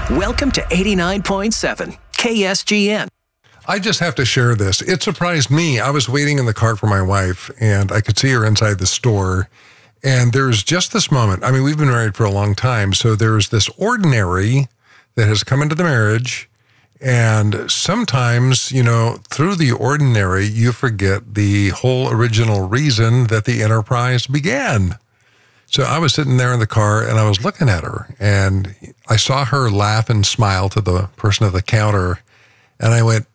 Welcome to 89.7 KSGN. I just have to share this. It surprised me. I was waiting in the car for my wife, and I could see her inside the store. And there's just this moment. I mean, we've been married for a long time, so there's this ordinary that has come into the marriage. And sometimes, through the ordinary, you forget the whole original reason that the enterprise began. So I was sitting there in the car and I was looking at her and I saw her laugh and smile to the person at the counter. And I went,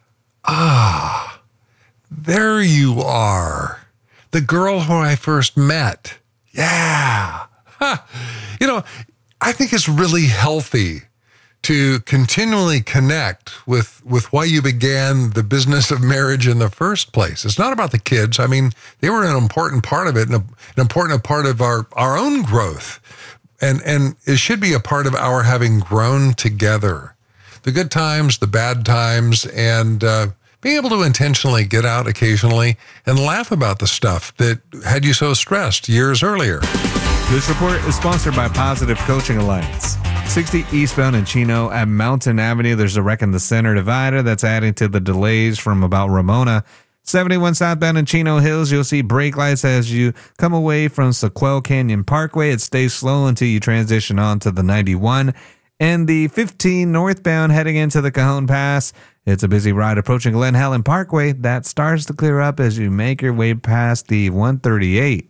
there you are. The girl who I first met. Yeah. Huh. I think it's really healthy to continually connect with why you began the business of marriage in the first place. It's not about the kids. I mean, they were an important part of it and an important part of our own growth. And it should be a part of our having grown together. The good times, the bad times, and being able to intentionally get out occasionally and laugh about the stuff that had you so stressed years earlier. This report is sponsored by Positive Coaching Alliance. 60 eastbound in Chino at Mountain Avenue, there's a wreck in the center divider that's adding to the delays from about Ramona. 71 southbound in Chino Hills, you'll see brake lights as you come away from Sequel Canyon Parkway. It stays slow until you transition onto the 91. And the 15 northbound heading into the Cajon Pass, it's a busy ride approaching Glen Helen Parkway. That starts to clear up as you make your way past the 138.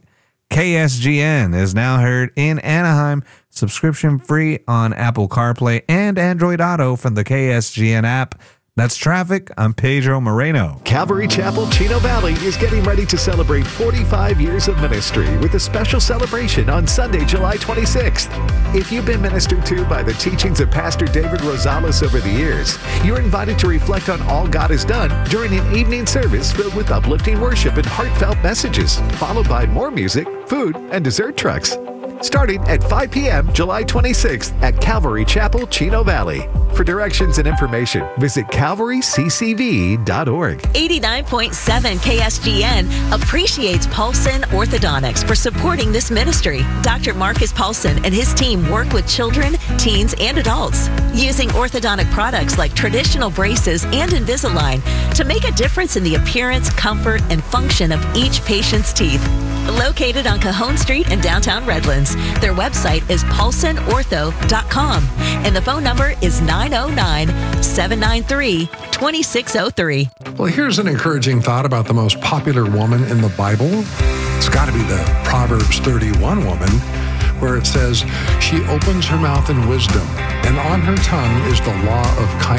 KSGN is now heard in Anaheim, subscription free on Apple CarPlay and Android Auto from the KSGN app. That's traffic. I'm Pedro Moreno. Calvary Chapel, Chino Valley is getting ready to celebrate 45 years of ministry with a special celebration on Sunday, July 26th. If you've been ministered to by the teachings of Pastor David Rosales over the years, you're invited to reflect on all God has done during an evening service filled with uplifting worship and heartfelt messages, followed by more music, food, and dessert trucks. Starting at 5 p.m. July 26th at Calvary Chapel, Chino Valley. For directions and information, visit calvaryccv.org. 89.7 KSGN appreciates Paulson Orthodontics for supporting this ministry. Dr. Marcus Paulson and his team work with children, teens, and adults using orthodontic products like traditional braces and Invisalign to make a difference in the appearance, comfort, and function of each patient's teeth. Located on Cajon Street in downtown Redlands. Their website is paulsonortho.com and the phone number is 909-793-2603. Well, here's an encouraging thought about the most popular woman in the Bible. It's got to be the Proverbs 31 woman, where it says, she opens her mouth in wisdom, and on her tongue is the law of kindness.